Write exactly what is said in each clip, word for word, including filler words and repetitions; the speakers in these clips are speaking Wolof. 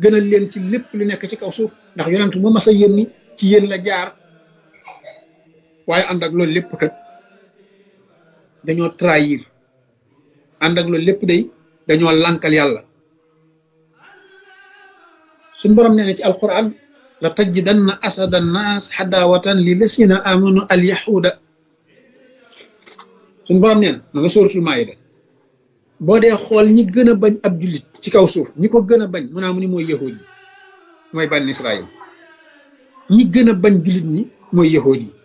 gënal leen ci lépp lu nekk ci kaw suuf ndax yonent mu mas a yónni ci yéen la jaar waaye ànd ak loolu lépp kat dañoo trahir ànd ak loolu lépp day dañoo lànkal yàlla suñu borom nee na ci alquran la tajidanna asada nnaas xadaawatan li lasina amanu al yahuda suñu borom nee na ma nga sóoratul maayida boo dee xool ñi gën a bañ ab jullit ci kaw suuf ñi ko gën a bañ mu naa mu ni mooy yahud yi mooy bànn Israël ñi gën a bañ jullit ñi mooy yahud yi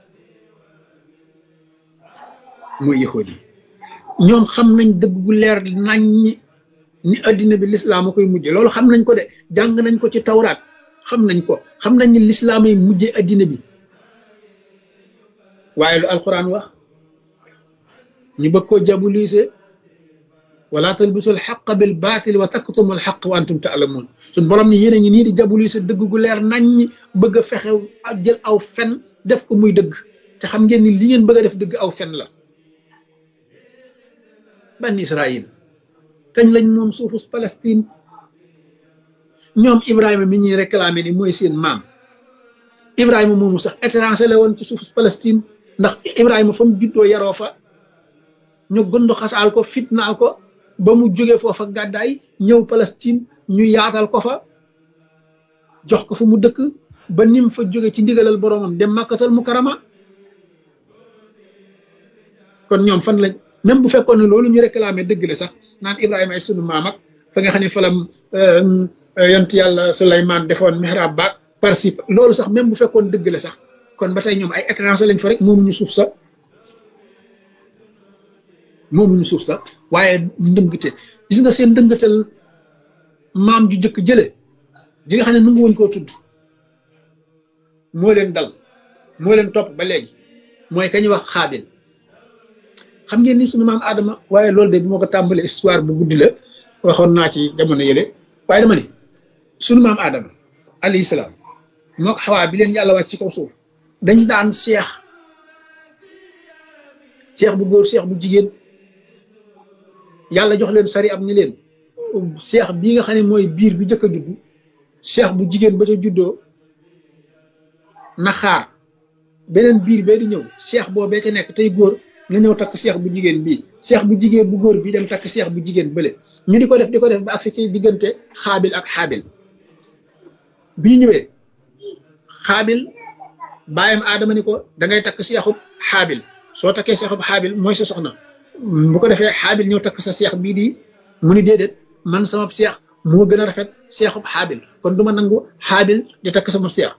mooy yahud yi ñoom xam nañ dëgg gu leer nañ ñi ni addina bi lislaam a koy mujje loolu xam nañ ko de jàng nañ ko ci tawraat xam nañ ko xam nañ ni lislaam ay mujje addina bi waaye lu alquran wax ñu bëgg koo jabulise wala talbisul xaq bil baatil wa taktumul xaq wa antum taalamun suñ borom ni yéen a ngi nii di jabulise dëgg gu leer nañ ñi bëgg a fexe ak jël aw fen def ko muy dëgg te xam ngeen ni li ngeen bëgg a def dëgg aw fen la ban Israël kañ lañ moom suufus Palestine ñoom Ibrahima mi ñuy réclamé ni mooy seen maam Ibrahima moomu sax étranger la woon ci suufus Palestine ndax Ibrahima fa mu juddoo yaroo fa ñu gëndu xataal ko fitnaal ko ba mu jóge foofa gàddaay ñëw Palestine ñu yaatal ko fa jox ko fa mu dëkk ba nim fa jóge ci ndigalal boroomam dem Makkatal Mukarrama kon ñoom fan lañ même bu fekkoon ne loolu ñu réclamé dëgg la sax naan Ibrahima ay sunu maam ak fa nga xam ne fa la yont yàlla Suleymaan defoon mihrab baak participe loolu sax même bu fekkoon dëgg la sax kon ba tey ñoom ay étranger lañ fa rek moomuñu suuf sax moomuñu suuf sax waaye ndëngte gis nga seen ndëngatal maam ju jëkk jële ji nga xam ne nangu woñ koo tudd moo leen dal moo leen topp ba léegi mooy ka ñuy wax Xaabil xam ngeen ni sunu maam Adama waaye loolu de bi moo ko tàmbalee histoire bu guddi la waxoon naa ci jamono yële waaye dama ne sunu maam Adama alayhi salaam moo ko Xawaa bi leen yàlla wàcc ci kaw suuf dañ daan seex seex bu góor seex bu jigéen yàlla jox leen sari am ni leen seex bii nga xam ne mooy biir bi njëkk a judd seex bu jigéen ba ca juddoo na xaar beneen biir bee di ñëw seex boobee ca nekk tey góor nga ñëw takk seex bu jigéen bii seex bu jigéen bu góor bi dem takk seex bu jigéen bële ñu di ko def di ko def ba agsi ci diggante xaabil ak xaabil bi ñu ñëwee xaabil bàyyam aadama ni ko da ngay takk seexub xaabil soo takkee seexub xaabil mooy sa soxna bu ko defee xaabil ñëw takk sa seex bii di mu ni déedéet man sama seex moo gën a rafet seexub xaabil kon du ma nangu xaabil di takk sama seex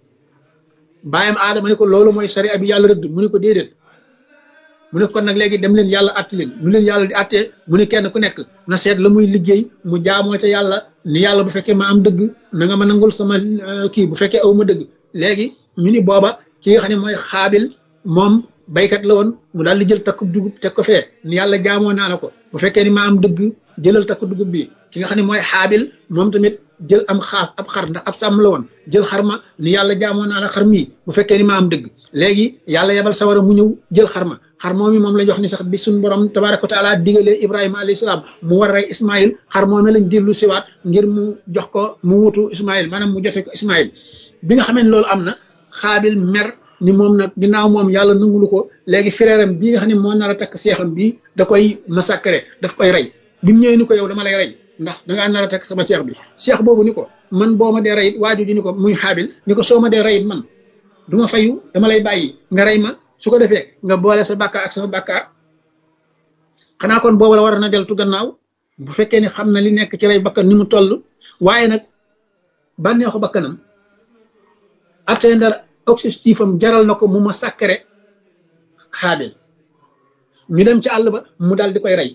bàyyam aadama ni ko loolu mooy sariya bi yàlla rëdd mu ni ko déedéet mu ne kon nag léegi dem leen yàlla àtte leen nu leen yàlla di àttee mu ne kenn ku nekk na seet la muy liggéey mu jaamoo ca yàlla ni yàlla bu fekkee ma am dëgg na nga ma nangul sama kii bu fekkee aw ma dëgg léegi ñu ni booba ki nga xam ne mooy xaabil moom baykat la woon mu daal di jël takkub dugub teg ko fee ni yàlla jaamoo naa la ko bu fekkee ni ma am dëgg jëlal takku dugub bi ki nga xam ne mooy xaabil moom tamit jël am xaaf ab xar ndax ab sàmm la woon jël xar ma ni yàlla jaamoo naa la xar mii bu fekkee ni ma am dëgg léegi yàlla yebal sawara mu ñëw jël xar ma xar moom mi moom lañ wax ni sax bi suñ borom tabaraka wa taala digalee Ibrahima alayhi salaam mu war a rey Ismaïl xar moom lañ dellu siwaat ngir mu jox ko mu wutu Ismaïl maanaam mu jote ko Ismaïl bi nga xamee ne loolu am na xaabil mer ni moom nag ginnaaw moom yàlla nangulu ko léegi frèram bii nga xam ne moo nar a takk seexam bii da koy massacré daf koy rey bi mu ñëwee ni ko yow dama lay rey ndax dangaa nar a takk sama seex bi seex boobu ni ko man boo ma dee reyit waaju ji ni ko muy xaabil ni ko soo ma dee reyit man du ma fayu dama lay bàyyi nga rey ma su ko defee nga boole sa bàkkaar ak sama bàkkaar xanaa kon boobu la war na deltu gannaaw bu fekkee ni xam na li nekk ci rey bakkan ni mu toll waaye nag bànneexu bakkanam atteindre objectif am jaral na ko mu ma sàkkare xaabil ñu dem ci àll ba mu daal di koy rey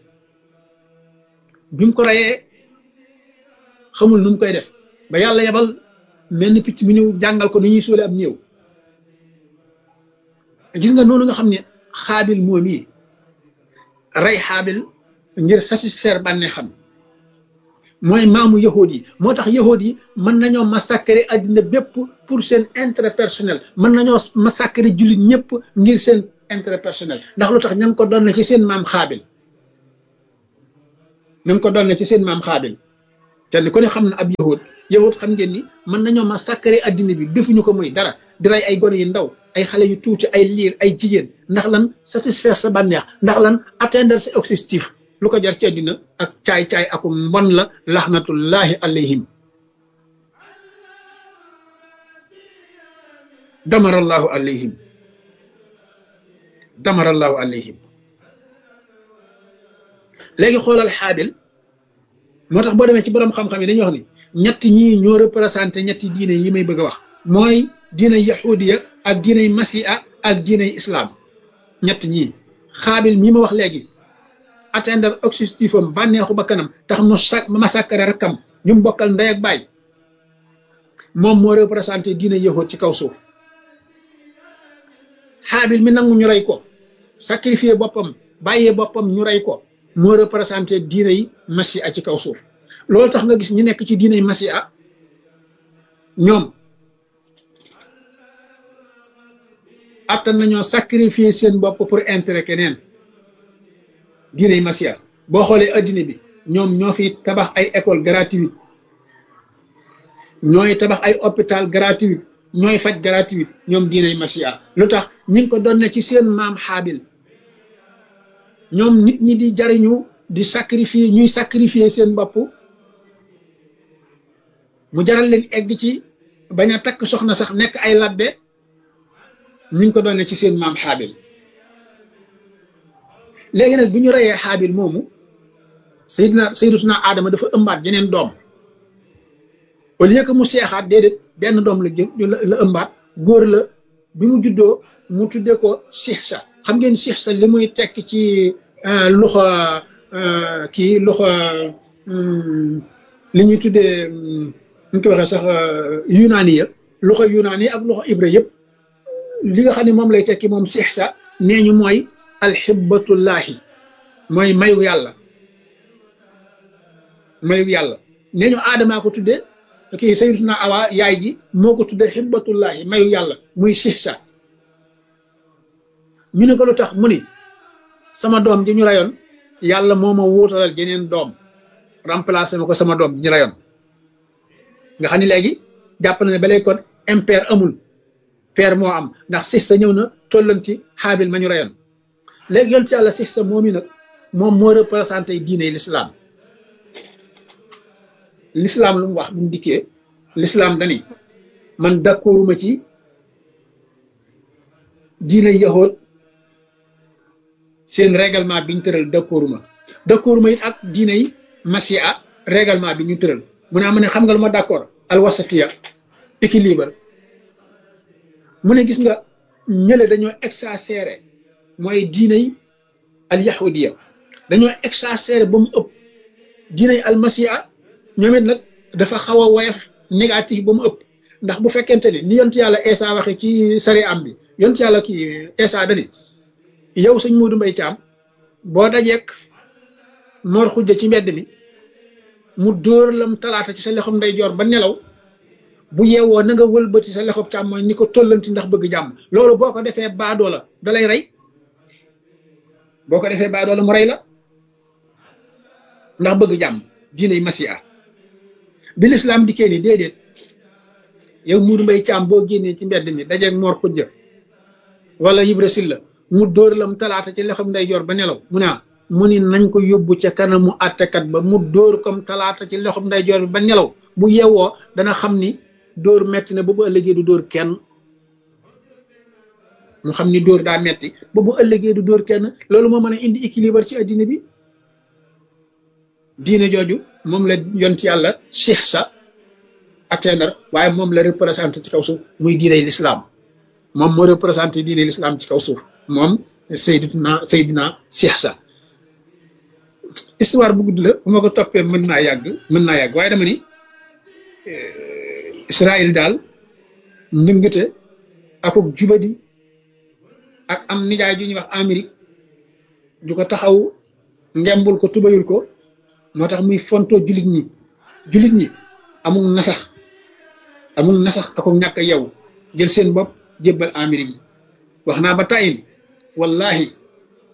bi mu ko reyee xamul nu mu koy def ba yàlla yebal mel ni picc mi ñëw jàngal ko ni ñuy suule ab néew gis nga noonu nga xam ne xaabil moom yi rey xaabil ngir satisfaire bànnee xam mooy maamu yahood yi moo tax yahood yi mën nañoo massacrer addina bépp pour seen intérêt personnel mën nañoo massacrer jullit ñëpp ngir seen intérêt personnel ndax lu tax ña ngi ko doon na ci seen maam xaabil ña ngi ko doon na ci seen maam xaabil kenn ku ne xam na ab yahud yahud xam ngeen ni mën nañoo massacrer addina bi defuñu ko muy dara di rey ay gone yu ndaw ay xale yu tuuti ay liir ay jigéen ndax lan satisfaire sa bànneex ndax lan atteindre sa objectif lu ko jar ci addina ak caay-caay aku mbon la laxnatullahi alayhim damarallahu alayhim damarallahu alayhim léegi xoolal xaabil moo tax boo demee ci borom xam-xam yi dañuy wax ni ñett ñii ñoo représenté ñetti diine yi may bëgg a wax mooy diine yahudiya ak diine masiha ak diine islam ñett ñii xaabil mii ma wax léegi atteindre objectif am bànneexu ba kanam tax mu sa massacre rakkam ñu mu bokkal ndey ak baay moom moo représenté diine yahud ci kaw suuf xaabil mi nangu ñu rey ko sacrifier boppam bàyyee boppam ñu rey ko moo représenté diine yi masiha ci kaw suuf loolu tax nga gis ñu nekk ci diine yi masiha ñoom attan nañoo sacrifier seen bopp pour intérêt keneen diine yi masiha boo xoolee addina bi ñoom ñoo fi tabax ay école gratuite ñooy tabax ay hôpital gratuite ñooy faj gratuite ñoom diine yi masiha lu tax ñi ngi ko doon ne ci seen maam xaabil ñoom nit ñi di jariñu di sacrifier ñuy sacrifier seen bopp mu jaral leen egg ci bañ a takk soxna sax nekk ay labbe ñu ngi ko doon ne ci seen maam xaabil léegi nag bu ñu reyee xaabil moomu sayyidina sayyidatuna Adama dafa ëmbaat jeneen doom au lieu que mu seexaat déedéet benn doom la jë la ëmbaat góor la bi mu juddoo mu tuddee ko Sihsa xam ngeen Sihsa li muy tekk ci loxo kii loxo li ñuy tuddee ñu ko waxee sax yunaani ya loxo yunaani ak loxo ibra yëpp li nga xam ne moom lay tekki moom Sihsa nee ñu mooy alxibbatullahi mooy mayu yàlla mayu yàlla nee ñu aadamaa ko tuddee kii sayyidatuna Awa yaay ji moo ko tuddee xibbatullahi mayu yàlla muy Sihsa ñu ne ko lu tax mu ni sama doom ji ñu rayoon yàlla moo ma wuutalal jeneen doom remplacé ma ko sama doom ji ñu rayoon nga xam ne léegi jàpp na ne ba léegi kon impair amul père moo am ndax Sihsa ñëw na tollanti xaabil ma ñu rayoon léegi yoon ci yàlla Sihsa moom yi nag moom moo représenté diine l'islam l'islam lu mu wax bu mu dikkee l'islam dani man d'accorduma ci diine yahood seen règlement bi ñu tëral d'accorduma d'accorduma it ak diine yi masiha règlement bi ñu tëral mu ne mu ne xam nga lu ma d'accord alwasatiya équilibre mu ne gis nga ñële dañoo exagéré mooy diine yi al yahudiya dañoo exagéré ba mu ëpp diine yi al masiha ñoom it nag dafa xaw a woyof négatif ba mu ëpp ndax bu fekkente ni ni yontu yàlla Isa waxe ci sari am bi yontu yàlla kii Isa dani yow sëñ Modou Mbaye Thiam boo dajeek Mor Xujja ci mbedd mi mu dóor lam talaata ci sa lexum ndeyjoor ba nelaw bu yeewoo na nga wëlbati sa lexum càmmooñ ni ko tollanti ndax bëgg jàmm loolu boo ko defee baadoo la da lay rey boo ko defee baadoo la mu rey la ndax bëgg jàmm diiney masiha bi lislaam dikkee ni déedéet yow Modou Mbaye Thiam boo génnee ci mbedd mi dajeeg Mor Xujja wala Ibra Silla mu dóor lam talaata ci lexum ndeyjoor ba nelaw mu ne mu ni nañ ko yóbbu ca kanamu àttekat ba mu dóor comme talaata ci lexum ndeyjoor bi ba nelaw bu yeewoo dana xam ni dóor metti na ba bu ëllëgee du dóor kenn mu xam ni dóor daa metti ba bu ëllëgee du dóor kenn loolu moo mën a indi équilibre ci addina bi diine jooju moom la yont yàlla Sihsa atteindre waaye moom la représenté ci kaw suuf muy diiney l'islam moom moo représenté diiney l'islam ci kaw suuf moom Seydina Seydina Sihsa histoire bu gudd la bu ma ko toppee mën naa yàgg mën naa yàgg waaye dama ni Israël daal ndëngate akuk jubadi ak am nijaay ju ñuy wax Amérique ju ko taxaw ngembul ko tubayul ko moo tax muy fonto jullit ñi jullit ñi amul nasax amul nasax akuk ñàkk yow jël seen bopp jébbal Amérique yi wax naa ba tàyyi ni wallahi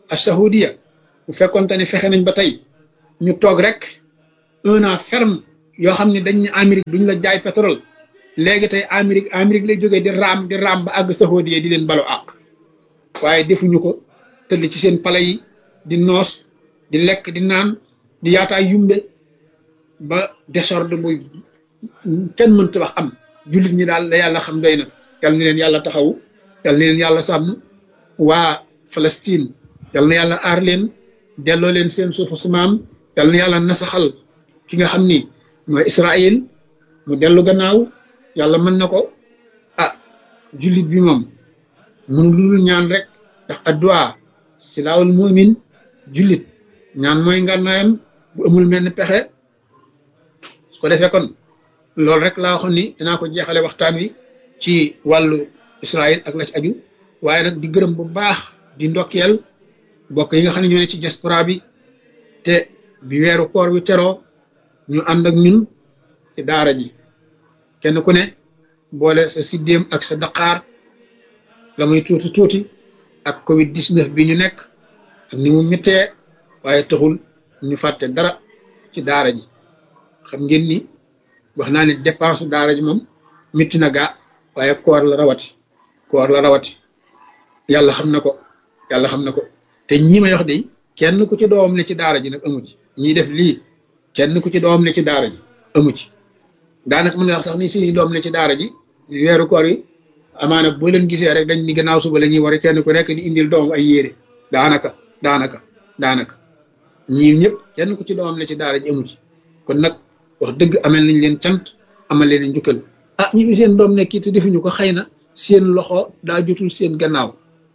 as-saoudiya bu fekkonte ne fexe nañ ba tey ñu toog rek un an ferme yoo xam ne dañ ne Amérique duñ la jaay pétrole léegi tey Amérique Amérique lay jógee di raam di raam ba àgg Saoudi di leen balu àq waaye defuñu ko tëdd ci seen pale yi di noos di lekk di naan di yaataay yumbe ba désordre bu kenn mënta wax am jullit ñi daal la yàlla xam doy na yal na leen yàlla taxawu yal na leen yàlla sàmm waa Palestine yal na yàlla aar leen delloo leen seen suufu su maam yal na yàlla nasaxal ki nga xam ni mooy Israël mu dellu gannaaw yàlla mën na ko ah jullit bi moom mënu lul ñaan rek ndax addu'a silaawul mu'min jullit ñaan mooy ngànnaayam bu amul menn pexe su ko defee kon loolu rek laa waxoon ni dinaa ko jeexale waxtaan wi ci wàllu Israël ak la ci aju waaye nag di gërëm bu baax di ndokkeel bokk yi nga xam ne ñoo ne ci diaspora bi te bi weeru koor wi teroo ñu ànd ak ñun ci daara ji kenn ku ne boole sa siddéem ak sa daqaar la muy tuuti tuuti ak covid dix-neuf bi ñu nekk ak ni mu méttee waaye taxul ñu fàtte dara ci daara ji xam ngeen ni wax naa ne dépense daara ji moom métti na gaa waaye koor la rawati koor la rawati yàlla xam na ko yàlla xam na ko te ñii may wax de kenn ku ci doomam ne ci daara ji nag amu ci ñii def lii kenn ku ci doomam ne ci daara ji amu ci daanaka mën nga wax sax ni si doom ne ci daara ji weeru koor yi amaana boo leen gisee rek dañ ni gannaaw suba la ñuy war kenn ku nekk di indil doom ay yére daanaka daanaka daanaka ñii ñëpp kenn ku ci doomam ne ci daara ji amu ci kon nag wax dëgg amel nañ leen cant amal leen njukkal ah ñi fi seen doom nekk te defuñu ko xëy na seen loxo daa jotul seen gannaaw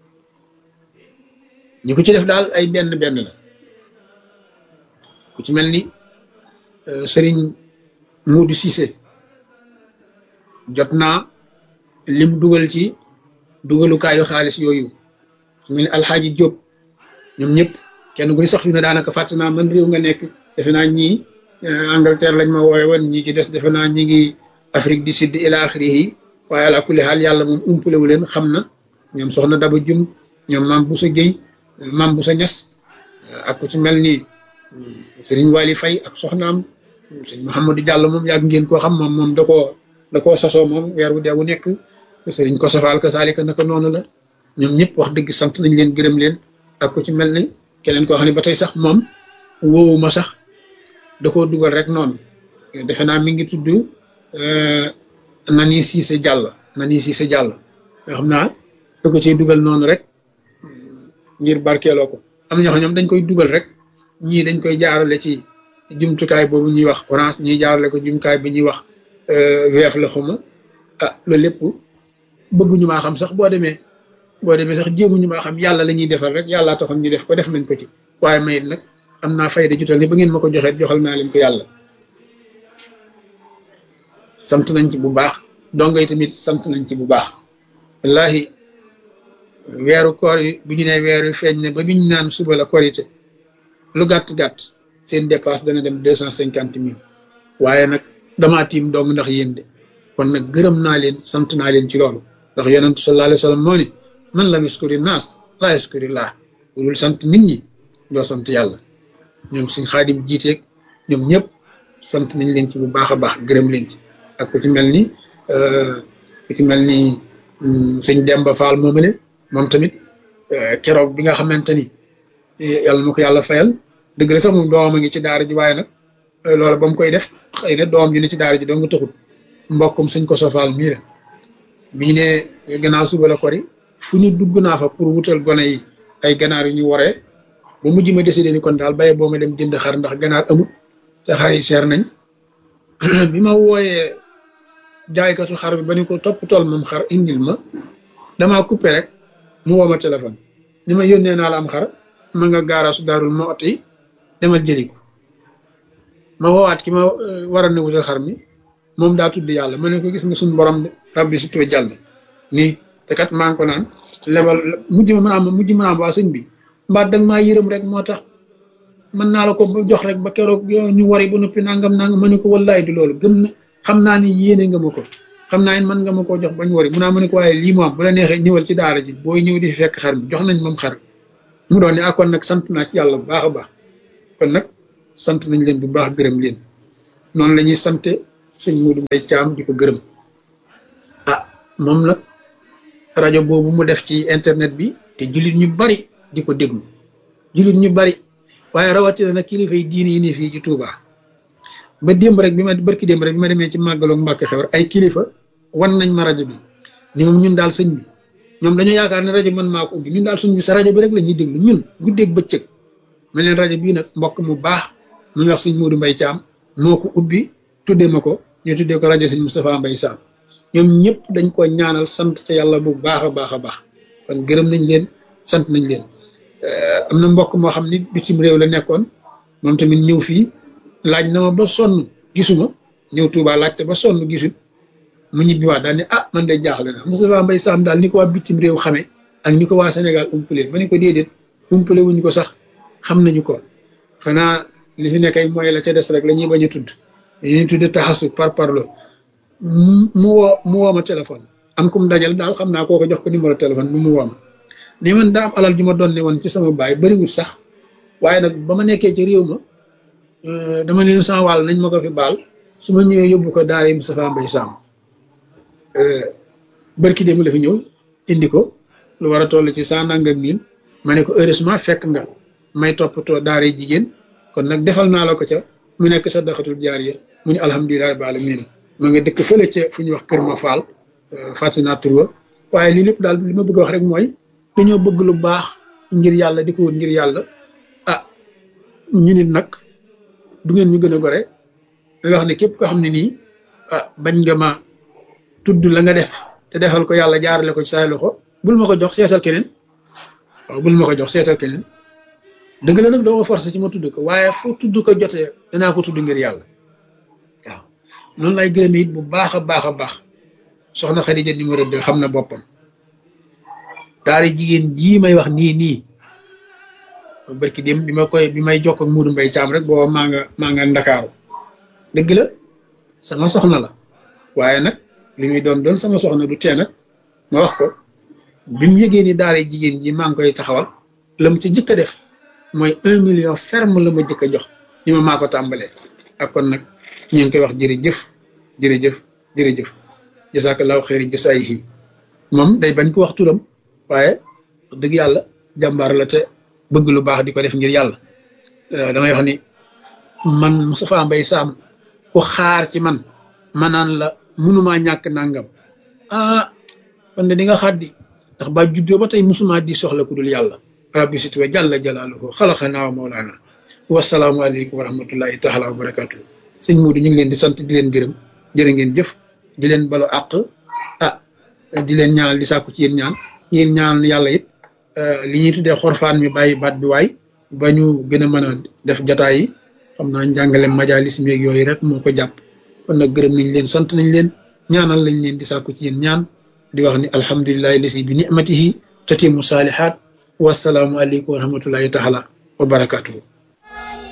ñu ko ci def daal ay benn benn la ku ci mel ni Serigne Modou Cissé jot naa lim dugal ci dugalukaayu xaalis yooyu su mel ni Alxaaji Diop ñoom ñëpp kenn ku ni sax fi ne daanaka fàtte naa man réew nga nekk defe naa ñii Angleterre lañ ma wooye woon ñii ci des defe naa ñi ngi Afrique du Sud ila axirihi waaye ala kulli xaal yàlla moom umpalewu leen xam na ñoom soxna Daba Jum ñoom maam Boussa Gueye maam Boussa Niass ak ku ci mel ni Serigne Wali Faye ak soxnaam Serigne Mouhamadou Diallo moom yàgg ngeen koo xam moom moom da koo da koo sasoo moom weer wu dee wu nekk Serigne ko safal ka saalika naka noonu la ñoom ñëpp wax dëgg sant nañ leen gërëm leen ak ku ci mel ni keneen koo xam ne ba tey sax moom woowuma sax da koo dugal rek noonu defe naa mi ngi tudd Nani Cissé Diallo Nani Cissé Diallo nga xam naa da ko ciy dugal noonu rek ngir barkeeloo ko am na ñoo xam ñoom dañ koy dugal rek ñii dañ koy jaarale ci jumtukaay boobu ñuy wax orange ñii jaarale ko jumtukaay bi ñuy wax weef la xuma ah loolu lépp bëgguñu maa xam sax boo demee boo demee sax jéemuñu maa xam yàlla la ñuy defal rek yàllaa taxoon ñu def ko def nañ ko ci waaye mayit nag am naa fayda jutal ni ba ngeen ma ko joxee joxal naa leen ko yàlla sant nañ ci bu baax dongo yi tamit sant nañ ci bu baax wallahi weeru koor yi bu ñu nee weeru feeñ ne ba biñu naan suba la korité lu gàtt-gàtt seen dépasse dana dem deux cent cinquante mille waaye nag damaa tiim dong ndax yéen de kon nag gërëm naa leen sant naa leen ci loolu ndax yonent sallallahu alayhi wa sallam moo ni man lam yaskuri naas laa yaskuri laa dul sant nit ñi doo sant yàlla ñoom suñ xaadim jiiteeg ñoom ñëpp sant nañ leen ci bu baax a baax gërëm leen ci ak ku ci mel ni ku ci mel ni sëñ Demba Fall moomale moom tamit keroog bi nga xamante ni yàlla na ko yàlla fayal dëgg la sax moom doomam a ngi ci daara ji waaye nag loola ba mu koy def xëy na doom ji ne ci daara ji doo nga taxut mbokkum sëñ ko sofaal mii la bii ne gannaaw suba la kori fu ñu dugg naa fa pour wutal gone yi ay ganaar yu ñu waree ba mujj ma décidé ni kon daal baye boo ma dem jënd xar ndax ganaar amut te xar yi seer nañ bi ma wooyee jaaykatu xar bi ba ni ko topp tool moom xar indil ma damaa coupé rek mu woo ma téléphone ni ma yónnee naa la am xar ma nga gaaraasu daarul ma ot yi demal jëli ko ma woowaat ki ma war a ne wutal xar mi moom daa tudd yàlla ma ne ko gis nga suñu borom rabbi si tuwe jàll nii te kat maa ngi ko naan lebal mujj ma mën a am mujj mën a am waa sëñ bi mbaa danga maa yërëm rek moo tax mën naa la ko jox rek ba keroog ñu wari ba noppi nangam nangam ma ne ko wallaay du loolu gëm na xam naa ni yéene nga ma ko xam naa ne mën nga ma koo jox bañ wari mu naa ma ne ko waaye lii mu am bu la neexee ñëwal ci daara ji booy ñëw di fekk xar mi jox nañ moom xar mu doon ne ah kon nag sant naa ci yàlla bu baax a baax kon nag sant nañ leen bu baax gërëm leen noonu la ñuy sante sëñ Modou Mbaye Thiam di ko gërëm ah moom nag rajo boobu mu def ci internet bi te jullit ñu bari di ko déglu jullit ñu bari waaye rawatina nag kilifa yi diine yi ne fii ci Touba ba démb rek bi ma barki démb rek bi ma demee ci màggaloog Mbàkke Xewar ay kilifa wan nañ ma rajo bi ni moom ñun daal sëñ bi ñoom dañoo yaakaar ne rajo man maa ko ubbi ñun daal suñ bi sa rajo bi rek la ñuy déglu ñun guddeeg bëccëg ma leen rajo bii nag mbokk mu baax mu wax sëñ Modou Mbaye Thiam moo ko ubbi tuddee ma ko ñu tuddee ko rajo sëñ Moustapha Mbaye Sam ñoom ñëpp dañ ko ñaanal sant ca yàlla bu baax a baax a baax kon gërëm nañ leen sant nañ leen am na mbokk moo xam ni bitim réew la nekkoon moom tamit ñëw fii laaj na ma ba sonn gisuma ñëw Touba laajte ba sonn gisul mu ñibbiwaat daal ne ah man de jaaxle na Moustapha Mbaye Sam daal ni ko waa bitim réew xamee ak ni ko waa Sénégal umpale ma ne ko déedéet umpale wuñu ko sax xam nañu ko xanaa li fi nekkay mooy la ca des rek la ñuy bañ a tudd dañuy tudd taxasu par parlo mu woo mu woo ma téléphone am kum dajal daal xam naa koo ko jox ko numéro téléphone bi mu woo ma ni man daa am alal ju ma doon ne woon ci sama baay bëriwul sax waaye nag ba ma nekkee ci réew ma dama leen sama wàll nañ ma ko fi baal su ma ñëwee yóbbu ko daara Moustapha Mbaye Sam bërki démb la fi ñëw indi ko lu war a toll ci cent nangam mille ma ne ko heureusement fekk nga may toppatoo daara jigéen kon nag defal naa la ko ca mu nekk sa daxatul jaariya mu ñu alhamdulilah rabbil alamin ma nga dëkk fële ca fu ñuy wax Kër Ma Fall fàtte naa tur wa waaye lii lépp daal li ma bëgg a wax rek mooy dañoo bëgg lu baax ngir yàlla di ko wut ngir yàlla ah ñu nit nag du ngeen ñu gën a gore da wax ne képp koo xam ne nii ah bañ nga ma tudd la nga def te defal ko yàlla jaarale ko ci say loxo bul ma ko jox seetal keneen waaw bul ma ko jox seetal keneen dëgg la nag doo ma forcé ci ma tudd ko waaye fu tudd ko jotee danaa ko tudd ngir yàlla waaw noonu lay gërëm it bu baax a baax a baax soxna Xadija numéro deux xam na boppam daari jigéen jii may wax nii nii barki dem bi ma koy bi may jokk ak Modou Mbaye Thiam rek booba maa nga maa nga Ndakaaru dëgg la sama soxna la waaye nag li muy doon doon sama soxna du tee nag ma wax ko bi mu yëgee ni daara jigéen ji maa ngi koy taxawal la mu ci jëkk a def mooy un million ferme la ma jëkk a jox ni ma maa ko tàmbalee ak kon nag ñu ngi koy wax jërëjëf jërëjëf jërëjëf jasakallahu xeeri jasaayihi moom day bañ ko wax turam waaye wax dëgg yàlla jàmbaar la te bëgg lu baax di ko def ngir yàlla damay wax ni man Moustapha Mbaye Sam ku xaar ci man ma naan la mënumaa ñàkk nangam ah kon de di nga xaddi ndax ba juddoo ba tey musuma di soxla ku dul yàlla rabbi sit wa jalla jalaaluhu xalaqanaa wa mawlaana wasalaamu aleykum wa rahmatullahi taala wa barakatuh sëñ Modou ñu ngi leen di sant di leen gërëm jërë ngeen jëf di leen balu àq ah di leen ñaanal di sàkku ci yéen ñaan yéen ñaan yàlla it li ñuy tuddee xorfaan mi bàyyi baat bi waay ba ñu gën a mën a def jataay yi xam naa njàngale majalis meeg yooyu rek moo ko jàpp kon nag gërëm nañ leen sant nañ leen ñaanal lañ leen di sàkku ci yéen ñaan di wax ni alhamdulillahi lasi bi ni'matihi tatimu saalihaat wasalaamu aleykum wa rahmatullahi taala wa barakatuhu